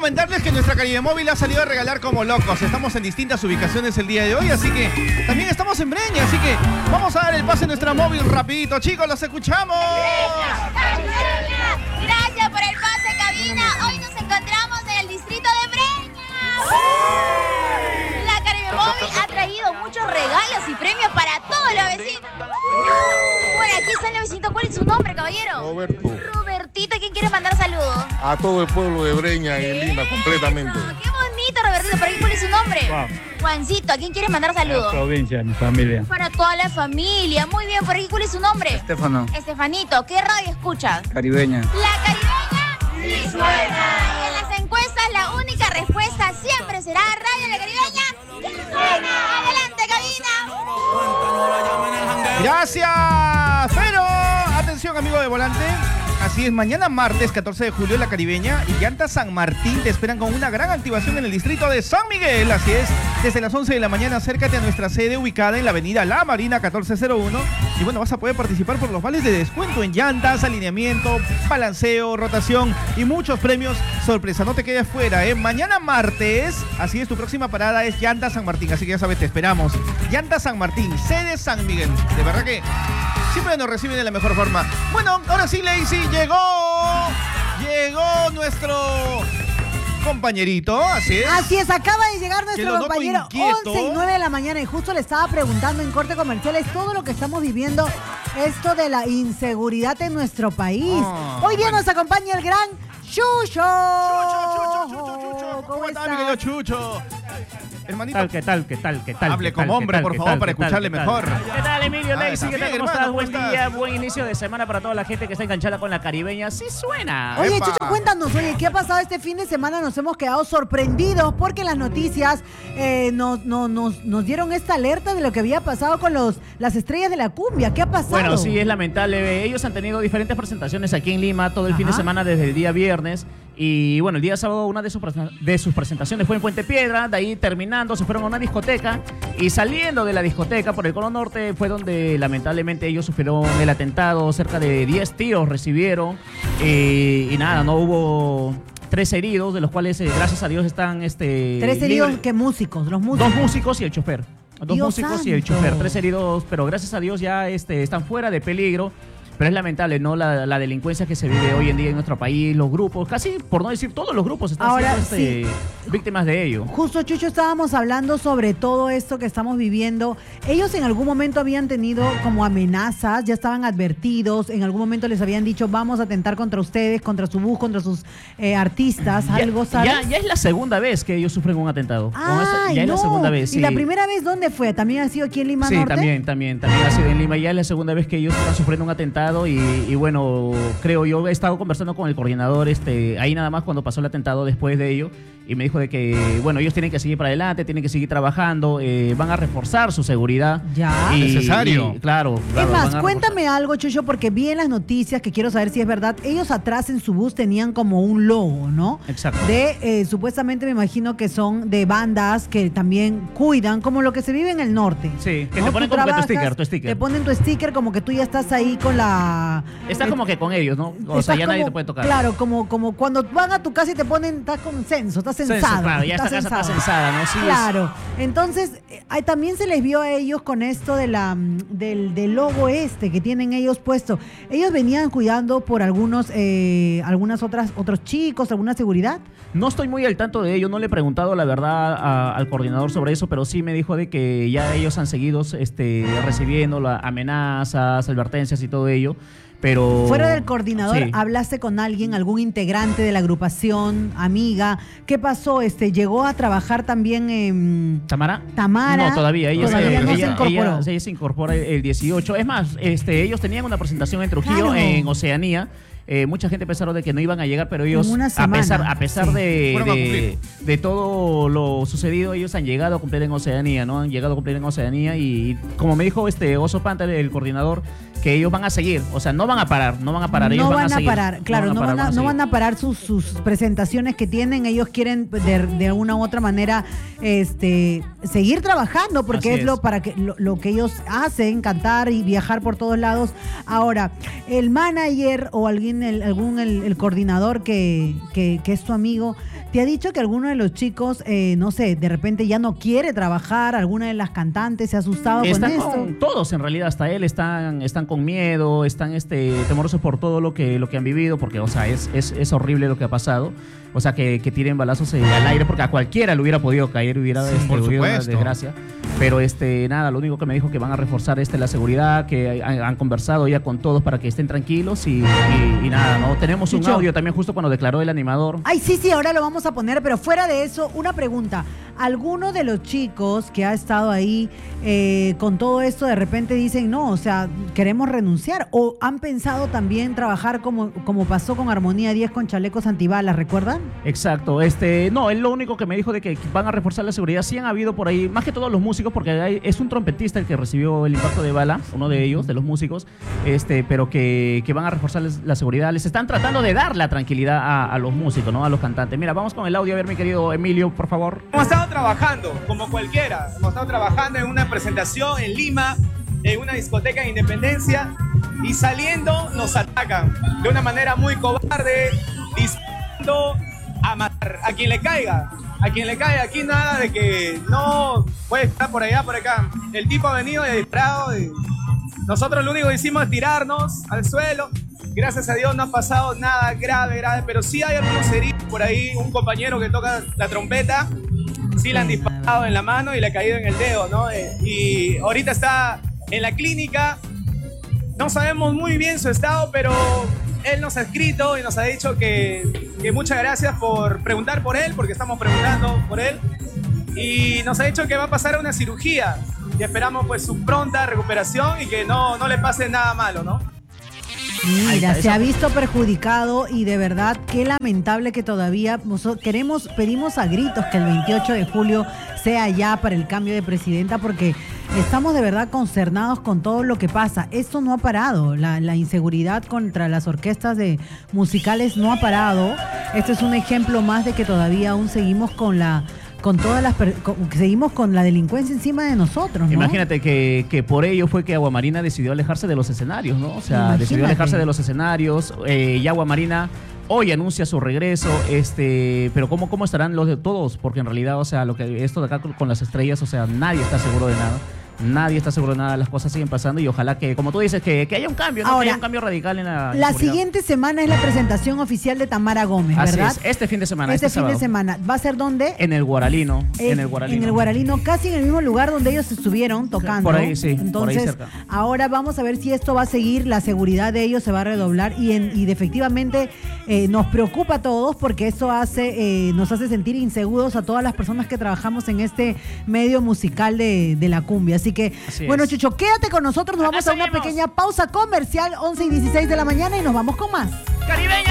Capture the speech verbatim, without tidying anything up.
comentarles que nuestra Caribe Móvil ha salido a regalar como locos. Estamos en distintas ubicaciones el día de hoy, así que también estamos en Breña, así que vamos a dar el pase a nuestra móvil rapidito, chicos, los escuchamos. Gracias por el pase, cabina. Hoy nos encontramos en el distrito de Breña. La Caribe Móvil ha traído muchos regalos y premios para todos los vecinos. Bueno, aquí está el vecino. ¿Cuál es su nombre, caballero? Roberto. Robertito, ¿quién quiere mandar saludos? A todo el pueblo de Breña y en Lima, completamente. Qué bonito, Robertito. ¿Por ahí cuál es su nombre? Juan. Juancito, ¿a quién quiere mandar saludos? La provincia, mi familia. Para toda la familia. Muy bien, ¿por aquí cuál es su nombre? Estefano. Estefanito, ¿qué radio escuchas? Caribeña. La Caribeña sí suena. Y en las encuestas la única respuesta siempre será Radio La Caribeña sí suena. Adelante, cabina. Gracias, pero atención, amigo de volante. Así es, mañana martes catorce de julio La Caribeña y Llantas San Martín te esperan con una gran activación en el distrito de San Miguel. Así es, desde las once de la mañana acércate a nuestra sede ubicada en la avenida La Marina catorce cero uno y bueno, vas a poder participar por los vales de descuento en llantas, alineamiento, balanceo, rotación y muchos premios sorpresa. No te quedes fuera, ¿eh? Mañana martes, así es, tu próxima parada es Llantas San Martín, así que ya sabes, te esperamos. Llantas San Martín, sede San Miguel. De verdad que siempre nos reciben de la mejor forma. Bueno, ahora sí, Lacey, llegó. Llegó nuestro compañerito, así es. Así es, acaba de llegar nuestro compañero. Inquieto. once y nueve de la mañana y justo le estaba preguntando en corte comerciales todo lo que estamos viviendo, esto de la inseguridad en nuestro país. Oh, Hoy día bueno. nos acompaña el gran Chucho. Chucho, Chucho, Chucho, Chucho. ¿Cómo, ¿Cómo está, mi querido Chucho? Hermanito, ¿Qué tal, qué tal, qué tal? hable qué tal, como qué hombre, tal, por qué favor, tal, para qué tal, escucharle qué tal? mejor. ¿Qué tal, Emilio? Ah, Lacey, ¿qué tal? también, ¿Cómo hermano, estás? ¿cómo Buen estás? día, buen inicio de semana para toda la gente que está enganchada con la caribeña. ¡Sí suena! Oye, Epa. Chucho, cuéntanos, oye, ¿qué ha pasado este fin de semana? Nos hemos quedado sorprendidos porque en las noticias eh, nos, no, nos, nos dieron esta alerta de lo que había pasado con los, las estrellas de la cumbia. ¿Qué ha pasado? Bueno, sí, es lamentable. Ellos han tenido diferentes presentaciones aquí en Lima todo el Ajá. fin de semana desde el día viernes. Y bueno, el día sábado una de sus, de sus presentaciones fue en Puente Piedra. De ahí terminando se fueron a una discoteca. Y saliendo de la discoteca por el Cono Norte fue donde lamentablemente ellos sufrieron el atentado. Cerca de diez tiros recibieron. Eh, y nada, no hubo... Tres heridos, de los cuales eh, gracias a Dios están... este Tres heridos, libres. ¿qué músicos? Los músicos. Dos músicos y el chofer. Dos Dios músicos y el santo. chofer. Tres heridos, pero gracias a Dios ya este, están fuera de peligro. Pero es lamentable, ¿no? La, la delincuencia que se vive hoy en día en nuestro país, los grupos, casi por no decir todos los grupos están Ahora, siendo este, víctimas de ello. Justo, Chucho, estábamos hablando sobre todo esto que estamos viviendo. Ellos en algún momento habían tenido como amenazas, ya estaban advertidos, en algún momento les habían dicho vamos a atentar contra ustedes, contra su bus, contra sus eh, artistas, Ya, algo, ¿sabes? ya, ya es la segunda vez que ellos sufren un atentado. Con Ah, esta- ya no. es la segunda vez. ¿Y sí. la primera vez dónde fue? ¿También ha sido aquí en Lima Sí, Norte? también, también, también ha sido en Lima. Ya es la segunda vez que ellos están sufriendo un atentado y, y bueno, creo yo he estado conversando con el coordinador este, ahí nada más cuando pasó el atentado después de ello y me dijo de que, bueno, ellos tienen que seguir para adelante, tienen que seguir trabajando, eh, van a reforzar su seguridad. Ya. Y- Necesario. y, claro, claro. Es van más, a cuéntame algo, Chucho, porque vi en las noticias que quiero saber si es verdad. Ellos atrás en su bus tenían como un logo, ¿no? Exacto. De, eh, supuestamente me imagino que son de bandas que también cuidan, como lo que se vive en el norte. Sí, que ¿no? te ponen Tú como que tu trabajas, sticker, tu sticker. Te ponen tu sticker como que tú ya estás ahí con la... Estás eh, como que con ellos, ¿no? O sea, estás ya nadie como- te puede tocar. Claro, como, como cuando van a tu casa y te ponen, estás con censo, estás Censo, censado. claro, ya esta casa está censada, ¿no? Sí, es- Claro. Entonces, eh, ahí también se les vio a ellos con esto de la, mm, del, del logo este que tienen ellos puesto. Ellos venían cuidando por algunos, eh, algunas otras, otros chicos, alguna seguridad. No estoy muy al tanto de ello, no le he preguntado la verdad a- al coordinador sobre eso, pero sí me dijo de que ya ellos han seguido este, recibiendo la- amenazas, advertencias y todo ello, pero... Fuera del coordinador, Sí. ¿hablaste con alguien, algún integrante de la agrupación, amiga? ¿Qué pasó? Este, ¿llegó a trabajar también en ¿Tamara? Tamara? No, todavía. Ella, Todavía se, no se ella- incorporó. ella- ella se incorpora el, el dieciocho. Es más, este, ellos tenían una presentación en Trujillo, Claro. en Oceanía. Eh, mucha gente pensaron de que no iban a llegar, pero ellos, En una a semana, pesar, a pesar sí. de, Fueron a de, cumplir. de todo lo sucedido, ellos han llegado a cumplir en Oceanía, ¿no? Han llegado a cumplir en Oceanía y, como me dijo este Oso Panther, el coordinador, que ellos van a seguir, o sea, no van a parar, no van a parar, ellos no van, van a, a seguir, parar, claro, no van a, parar, no van van a parar sus, sus presentaciones que tienen. Ellos quieren de, de una u otra manera este, seguir trabajando, porque Así es, es. lo para que lo, lo que ellos hacen, cantar y viajar por todos lados. Ahora, el manager o alguien, el, algún el, el coordinador que, que, que es tu amigo, ¿te ha dicho que alguno de los chicos, eh, no sé, de repente ya no quiere trabajar? ¿Alguna de las cantantes se ha asustado Están con esto? con todos, en realidad, hasta él están, están con miedo, están este, temorosos por todo lo que, lo que han vivido, porque, o sea, es, es, es horrible lo que ha pasado. O sea, que, que tiren balazos eh, al aire, porque a cualquiera le hubiera podido caer, hubiera Sí, este, por hubiera una supuesto. desgracia. Pero este, nada, lo único que me dijo que van a reforzar este, la seguridad, que han, han conversado ya con todos para que estén tranquilos y, y, y nada, ¿no? Tenemos un Chicho. audio también justo cuando declaró el animador. Ay, sí, sí, ahora lo vamos a poner, pero fuera de eso, una pregunta. ¿Alguno de los chicos que ha estado ahí eh, con todo esto de repente dicen, no, o sea, queremos renunciar? ¿O han pensado también trabajar como, como pasó con Armonía diez con chalecos antibalas, recuerdan? Exacto, este, no, él lo único que me dijo de que van a reforzar la seguridad, sí han habido por ahí, más que todos los músicos, porque hay- es un trompetista el que recibió el impacto de bala, uno de ellos, de los músicos, este, pero que, que van a reforzar les- la seguridad, les están tratando de dar la tranquilidad a, a los músicos, ¿no? A los cantantes. Mira, vamos con el audio, a ver, mi querido Emilio, por favor. Hemos estado trabajando, como cualquiera. Hemos estado trabajando en una presentación en Lima, en una discoteca en Independencia, y saliendo nos atacan de una manera muy cobarde, disparando a matar a quien le caiga. A quien le caiga. Aquí nada de que no puede estar por allá, por acá. El tipo ha venido y disparado. Y nosotros lo único que hicimos es tirarnos al suelo. Gracias a Dios no ha pasado nada grave, grave, pero sí hay algunos heridos por ahí. Un compañero que toca la trompeta, sí le han disparado en la mano y le ha caído en el dedo, ¿no? Eh, Y ahorita está en la clínica. No sabemos muy bien su estado, pero él nos ha escrito y nos ha dicho que, que muchas gracias por preguntar por él, porque estamos preguntando por él. Y nos ha dicho que va a pasar a una cirugía. Y esperamos pues su pronta recuperación y que no, no le pase nada malo, ¿no? Ahí Mira, está, se eso. ha visto perjudicado y de verdad qué lamentable que todavía nosotros queremos, pedimos a gritos que el veintiocho de julio sea ya para el cambio de presidenta, porque estamos de verdad consternados con todo lo que pasa. Esto no ha parado, la, la inseguridad contra las orquestas de musicales no ha parado. Esto es un ejemplo más de que todavía aún seguimos con la con todas las per- con- seguimos con la delincuencia encima de nosotros, ¿no? Imagínate que, que por ello fue que Aguamarina decidió alejarse de los escenarios, ¿no? O sea, Imagínate. decidió alejarse de los escenarios. Eh, y Aguamarina hoy anuncia su regreso, este, pero ¿cómo, cómo estarán los de todos? Porque en realidad, o sea, lo que esto de acá con, con las estrellas, o sea, nadie está seguro de nada. Nadie está seguro de nada, las cosas siguen pasando y ojalá que, como tú dices, que, que haya un cambio, ¿no? Ahora, que haya un cambio radical en la La seguridad. siguiente semana es la presentación oficial de Tamara Gómez, Así ¿verdad? es, este fin de semana, Este este, fin de sábado. semana. ¿Va a ser dónde? En el Guaralino, en el Guaralino. En el Guaralino, casi en el mismo lugar donde ellos estuvieron tocando. Por ahí, sí, por ahí Entonces, cerca. ahora vamos a ver si esto va a seguir, la seguridad de ellos se va a redoblar y, en, y de- efectivamente eh, nos preocupa a todos porque eso hace, eh, nos hace sentir inseguros a todas las personas que trabajamos en este medio musical de, de la cumbia. Así que, Así bueno, es. Chucho, quédate con nosotros, nos Acá vamos a una seguimos. pequeña pausa comercial, once y dieciséis de la mañana y nos vamos con más. ¡Caribeña!